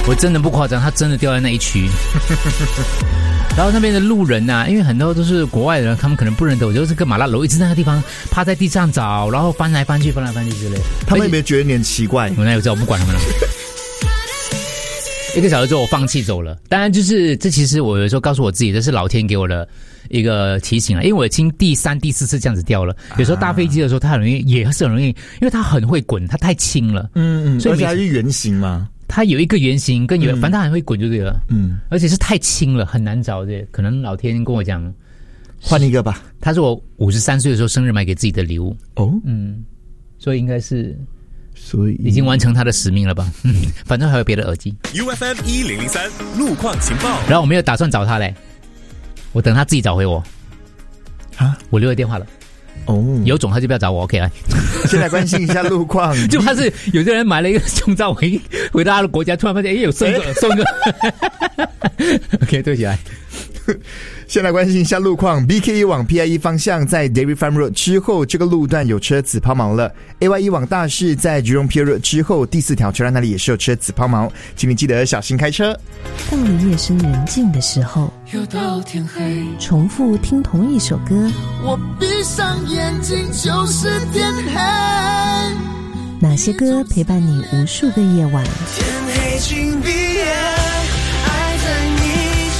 我真的不夸张，他真的掉在那一区。然后那边的路人啊，因为很多都是国外的人，他们可能不认得我，就是个麻辣楼，一直在那个地方趴在地上找，然后翻来翻去之类的。 他们有没有觉得你很奇怪？ 我哪有知道，我不管他们了。1个小时之后我放弃走了。当然就是这其实我有时候告诉我自己，这是老天给我的一个提醒了，因为我已经第3、第4次这样子掉了。有时候搭飞机的时候，它很容易，也是很容易，因为它很会滚，它太轻了。 所以而且它是圆形嘛。它有一个圆形跟反正它很会滚就对了。而且是太轻了，很难找的。可能老天跟我讲， 换一个吧。 它是我53岁的时候生日买给自己的礼物。所以应该是。所以已经完成他的使命了吧？反正还有别的耳机。 UFM 1003路况情报。 然后我没有打算找他嘞，我等他自己找回我。我留了电话了。有种他就不要找我 ，OK 来。 先来关心一下路况。 就怕是有些人买了一个胸罩回到他的国家，突然发现有送个。OK 对起来。 先来关心一下路况 ，BK1 往 PIE 方向在 Dairy Farm Road 之后，这个路段有车子抛锚了。AY1 往大市在 Jurong Pier Road 之后，第4条车站那里也是有车子抛锚，请你记得小心开车。 到了夜深人静的时候， 又到天黑， 重复听同一首歌， 我闭上眼睛就是天黑。 哪些歌陪伴你无数个夜晚？ 天黑请闭眼，爱在你。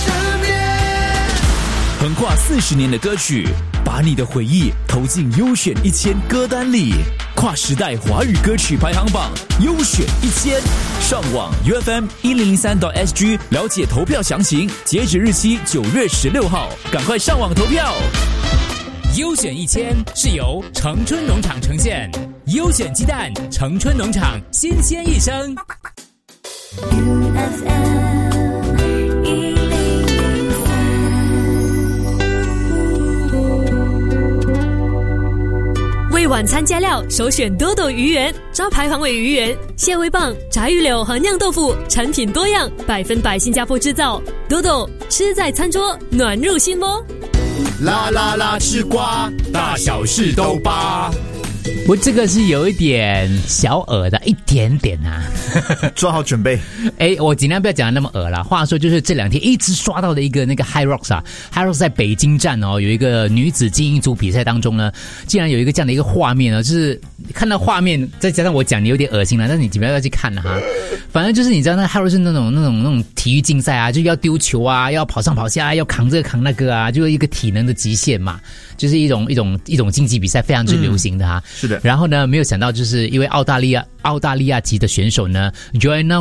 横跨40年的歌曲，把你的回忆投进优选1000歌单里，跨时代华语歌曲排行榜优选1000，上网 UFM1003.SG 了解投票详情，截止日期9月16号，赶快上网投票。 优选1000是由城春农场呈现，优选鸡蛋，城春农场新鲜一生。 为晚餐加料，首选多多鱼圆、招牌黄尾鱼圆、蟹味棒、炸鱼柳和酿豆腐，产品多样，100%新加坡制造。多多吃在餐桌，暖入心窝。 啦啦啦吃瓜，大小事都扒。 我这个是有一点小恶的，一点点啊。 做好准备。 我尽量不要讲得那么恶啦。话说就是这2天一直刷到的一个那个 HYROX 啊 ，HYROX 在北京站有一个女子精英组比赛当中呢，竟然有一个这样的一个画面呢，就是看到画面再加上我讲你有点恶心了，但是你不要去看了哈。反正就是你知道那 HYROX 是那种体育竞赛啊，就要丢球啊，要跑上跑下，要扛这个扛那个啊，就是一个体能的极限嘛，就是一种竞技比赛，非常之流行的哈。 是的。 然后呢，没有想到就是因为澳大利亚籍的选手呢 ，Joanna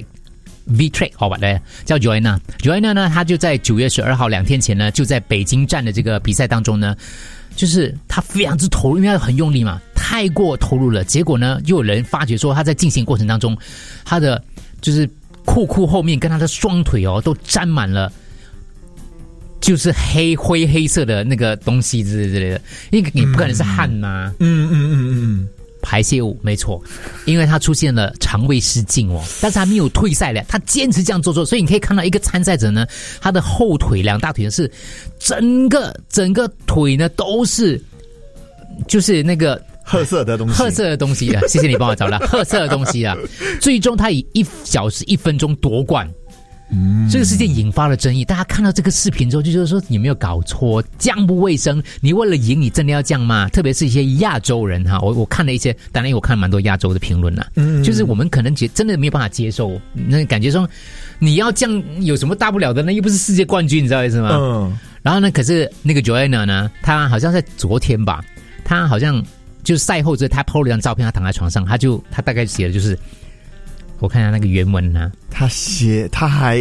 Wettrick 好吧嘞，叫 Joanna 呢，她就在9月12号2天前呢，就在北京站的这个比赛当中呢，就是她非常之投入，因为她很用力嘛，太过投入了。结果呢，又有人发觉说她在进行过程当中，她的就是裤后面跟她的双腿都沾满了。就是灰色的那个东西之类的，因为你不可能是汗嘛，排泄物没错，因为他出现了肠胃失禁但是他没有退赛了，他坚持这样做，所以你可以看到一个参赛者呢，他的后腿2大腿呢是整个腿呢都是就是那个褐色的东西啊，谢谢你帮我找了褐色的东西啊，最终他以1小时1分钟夺冠。这个事件引发了争议，大家看到这个视频之后就觉得说你没有搞错，这样不卫生，你为了赢你真的要这样吗？特别是一些亚洲人哈，我看了一些，当然我看了蛮多亚洲的评论啦，就是我们可能真的没有办法接受，那感觉说你要这样有什么大不了的呢？又不是世界冠军，你知道意思吗？然后呢，可是那个 Joanna 呢，她好像在昨天吧，她好像就是赛后之后，她 po 了一张照片，她躺在床上，她大概写的就是。我看一下那个原文啊，他还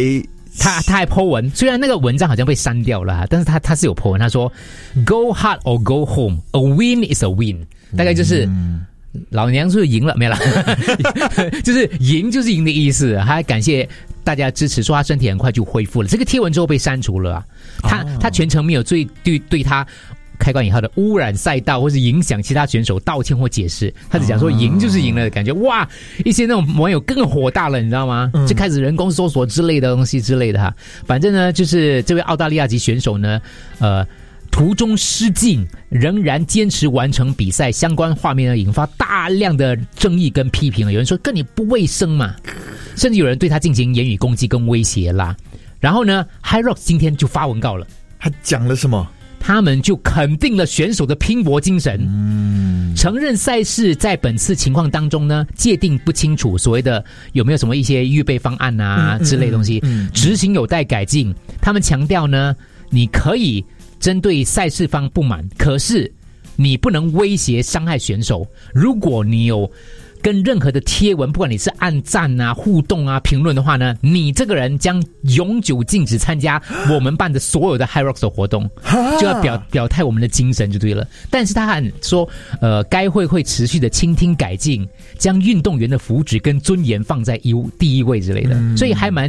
po 文，虽然那个文章好像被删掉了，但是他是有 po 文，他说 Go hard or go home, a win is a win， 大概就是老娘是赢了，没了，就是赢就是赢的意思。还感谢大家支持，说他身体很快就恢复了。这个贴文之后被删除了他全程没有对他。开关以后的污染赛道或是影响其他选手道歉或解释，他只讲说赢就是赢了的感觉。哇，一些那种网友更火大了，你知道吗？就开始人工搜索之类的东西之类的哈。反正呢，就是这位澳大利亚籍选手呢，途中失禁，仍然坚持完成比赛，相关画面呢引发大量的争议跟批评。有人说跟你不卫生嘛。 甚至有人对他进行言语攻击跟威胁啦。然后呢 HYROX 今天就发文告了， 他讲了什么？ 他们就肯定了选手的拼搏精神，承认赛事在本次情况当中呢，界定不清楚，所谓的有没有什么一些预备方案啊之类的东西，执行有待改进。他们强调呢，你可以针对赛事方不满，可是你不能威胁伤害选手。如果你有跟任何的贴文，不管你是按赞啊、互动啊、评论的话呢，你这个人将永久禁止参加我们办的所有的 HYROX 的活动，就要表态我们的精神就对了。但是他还说，该会持续的倾听改进，将运动员的福祉跟尊严放在第一位之类的，所以还蛮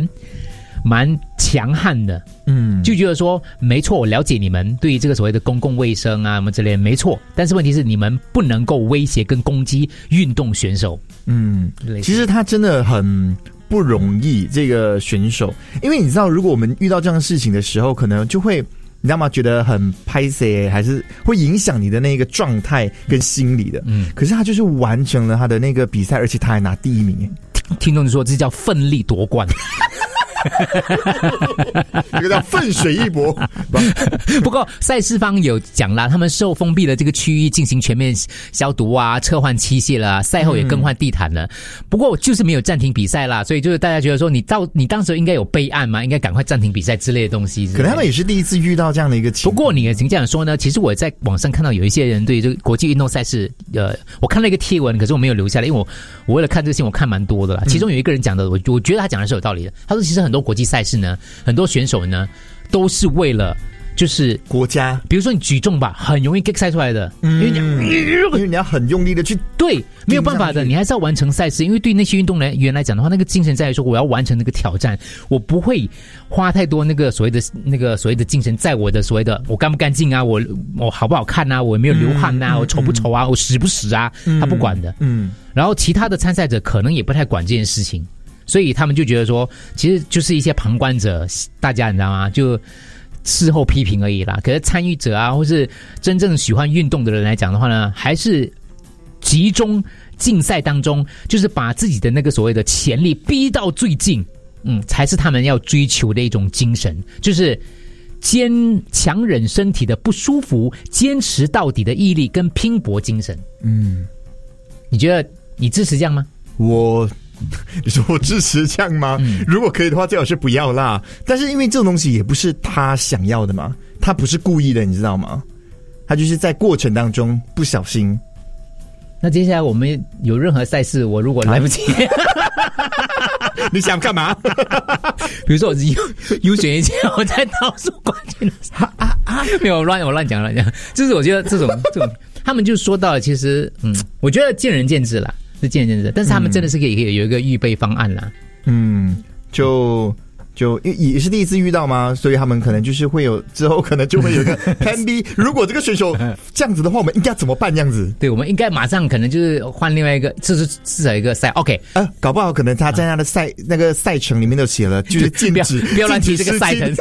强悍的，就觉得说没错，我了解你们对于这个所谓的公共卫生啊什么之类的没错，但是问题是你们不能够威胁跟攻击运动选手。 其实他真的很不容易，这个选手，因为你知道，如果我们遇到这样的事情的时候，可能就会你知道吗？觉得很拍摄，还是会影响你的那个状态跟心理的。可是他就是完成了他的那个比赛，而且他还拿第1名。 听众就说这叫奋力夺冠。 这个叫奋水一搏。 不过赛事方有讲啦，他们受封闭的这个区域进行全面消毒啊，撤换器械了，赛后也更换地毯了。不过就是没有暂停比赛啦，所以就是大家觉得说你当时应该有备案嘛，应该赶快暂停比赛之类的东西。 可能他们也是第一次遇到这样的一个情况。 不过你也这样说呢，其实我在网上看到有一些人对这个国际运动赛事，我看了一个贴文，可是我没有留下来，因为我为了看这些我看蛮多的啦。其中有一个人讲的，我觉得他讲的是有道理的。他说其实很多国际赛事呢，很多选手呢都是为了就是国家， 比如说你举重吧，很容易 get 赛出来的，因为你要很用力的去， 对，没有办法的，你还是要完成赛事。因为对那些运动员来讲的话，那个精神在于说我要完成那个挑战，我不会花太多那个所谓的精神在我的所谓的我干不干净啊，我好不好看啊，我有没有流汗啊，我丑不丑啊，我实不实啊，他不管的。然后其他的参赛者可能也不太管这件事情。所以他们就觉得说，其实就是一些旁观者，大家你知道吗？就事后批评而已啦。可是参与者啊，或是真正喜欢运动的人来讲的话呢，还是集中竞赛当中，就是把自己的那个所谓的潜力逼到最尽，才是他们要追求的一种精神，就是强忍身体的不舒服，坚持到底的毅力跟拼搏精神。你觉得你支持这样吗？ 你说我支持这样吗？如果可以的话，最好是不要啦。但是因为这种东西也不是他想要的嘛，他不是故意的，你知道吗？他就是在过程当中不小心。 那接下来我们有任何赛事，我如果来不及， 你想干嘛？ 比如说我是优选一届，我在倒数冠军的没有我乱讲，就是我觉得这种他们就说到了，其实我觉得见仁见智啦。是见仁见智，但是他们真的是可以有一个预备方案啦。 就也是第一次遇到嘛，所以他们可能就是会有之后可能就会有一个 Plan B。如果这个选手这样子的话，我们应该怎么办？这样子， 对，我们应该马上可能就是换另外一个，至少一个赛 OK。搞不好可能他在他的那个赛程里面都写了，就是禁止不要乱提这个赛程。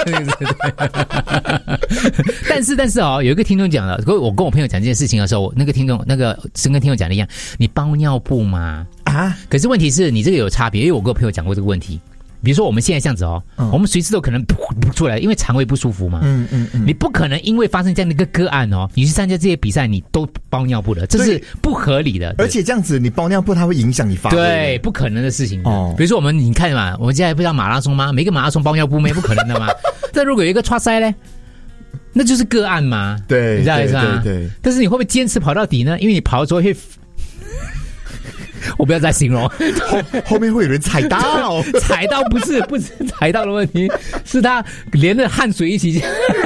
但是有一个听众讲了，我跟我朋友讲这件事情的时候，那个听众是跟听众讲的一样，你包尿布吗？可是问题是你这个有差别，因为我跟我朋友讲过这个问题。比如说我们现在这样子我们随时都可能不出来，因为肠胃不舒服嘛。你不可能因为发生这样的一个个案你去参加这些比赛，你都包尿布的，这是不合理的。 而且这样子你包尿布，它会影响你发挥。 对，不可能的事情。比如说你看嘛，我们现在不是马拉松吗？每个马拉松包尿布没不可能的嘛。但如果有一个剉赛呢，那就是个案嘛。 对， 你知道意思吗？ 对。 但是你会不会坚持跑到底呢？因为你跑的时候会。我不要再形容， 后面会有人踩到， 踩到不是踩到的问题，是他连着汗水一起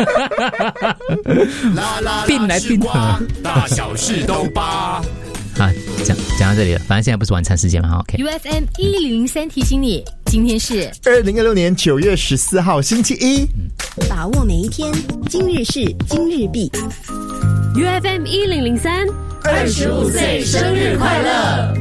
并来并大小事都扒。 讲到这里了，反正现在不是晚餐时间嘛 ，OK。 UFM 1003提醒你，今天是 2026年9月14号星期一， 把握每一天，今日事今日毕。 UFM 1003，25岁生日快乐。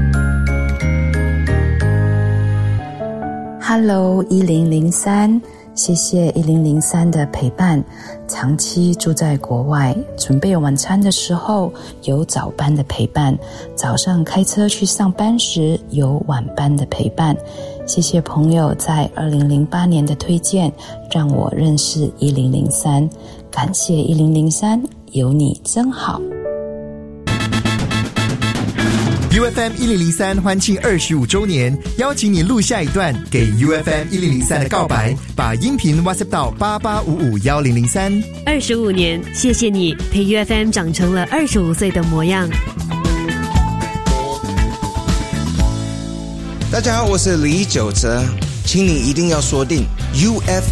Hello 1003， 谢谢1003的陪伴，长期住在国外，准备晚餐的时候有早班的陪伴，早上开车去上班时有晚班的陪伴。谢谢朋友在2008年的推荐，让我认识1003，感谢1003，有你真好。 UFM 1003欢庆25周年，邀请你录下一段给 UFM 1003的告白，把音频 WhatsApp 到88551003。 25年，谢谢你陪 UFM 长成了25岁的模样。 大家好，我是李玖哲，请你一定要锁定 UFM